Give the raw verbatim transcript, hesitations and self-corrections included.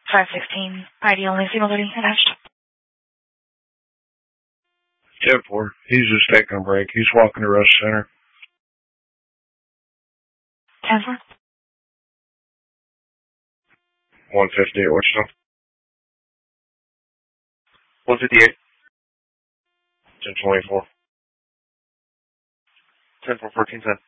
five sixteen, I D only, signal thirty, attached. ten four, he's just taking a break. He's walking to Rush Center. ten four. one fifty-eight, Wichita. one fifty-eight. ten twenty-four. ten four, fourteen ten.